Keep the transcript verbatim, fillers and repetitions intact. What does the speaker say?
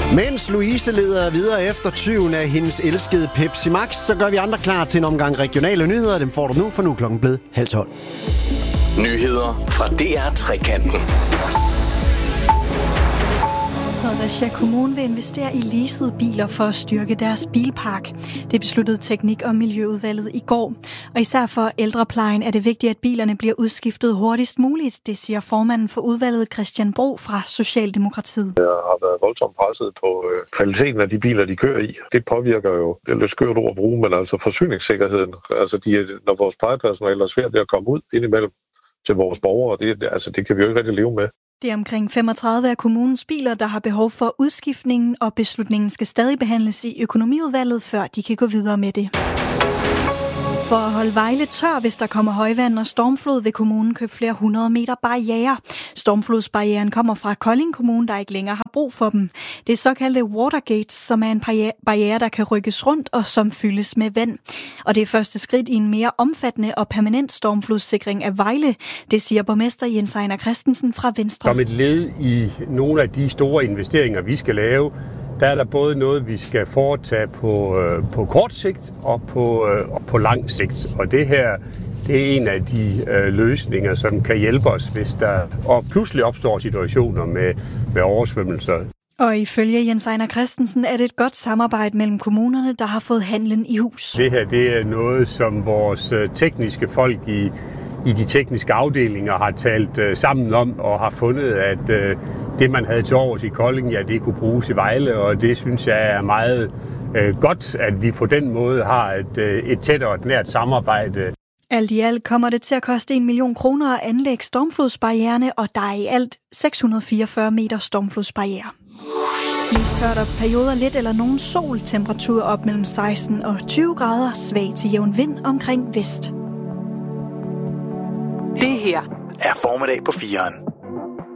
Mens Louise leder videre efter tyven af hendes elskede Pepsi Max, så gør vi andre klar til en omgang regionale nyheder. Dem får du nu, for nu klokken blevet halv tolv. Nyheder fra D R Trekanten. Fredericia Kommune vil investere i leasede biler for at styrke deres bilpark. Det besluttede Teknik- og Miljøudvalget i går. Og især for ældreplejen er det vigtigt, at bilerne bliver udskiftet hurtigst muligt. Det siger formanden for udvalget Christian Bro fra Socialdemokratiet. Jeg har været voldsomt presset på kvaliteten af de biler, de kører i. Det påvirker jo, det er lidt skørt ord at bruge, men altså forsyningssikkerheden. Altså de, når vores plejepersonale er svært ved at komme ud indimellem til vores borgere, det, altså, det kan vi jo ikke rigtig leve med. Det er omkring femogtredive af kommunens biler, der har behov for udskiftningen, og beslutningen skal stadig behandles i økonomiudvalget, før de kan gå videre med det. For at holde Vejle tør, hvis der kommer højvand og stormflod, vil kommunen købe flere hundrede meter barrierer. Stormflodsbarrieren kommer fra Kolding Kommune, der ikke længere har brug for dem. Det er såkaldte watergates, som er en barriere, der kan rykkes rundt og som fyldes med vand. Og det er første skridt i en mere omfattende og permanent stormflodssikring af Vejle. Det siger borgmester Jens Ejner Christensen fra Venstre. Som et led i nogle af de store investeringer, vi skal lave, der er der både noget, vi skal foretage på, øh, på kort sigt og på, øh, og på lang sigt. Og det her, det er en af de øh, løsninger, som kan hjælpe os, hvis der og pludselig opstår situationer med, med oversvømmelser. Og ifølge Jens Ejner Christensen er det et godt samarbejde mellem kommunerne, der har fået handlen i hus. Det her, det er noget, som vores øh, tekniske folk i, i de tekniske afdelinger har talt øh, sammen om og har fundet, at øh, det, man havde til overs i Kolding, ja, det kunne bruges i Vejle, og det synes jeg er meget øh, godt, at vi på den måde har et, øh, et tæt og et nært samarbejde. Alt i alt kommer det til at koste en million kroner at anlægge stormflodsbarriererne, og der er i alt seks hundrede fireogfyrre meter stormflodsbarriere. Mest tørt og perioder lidt eller nogen sol, temperatur op mellem seksten og tyve grader, svag til jævn vind omkring vest. Det her er formiddag på fireren.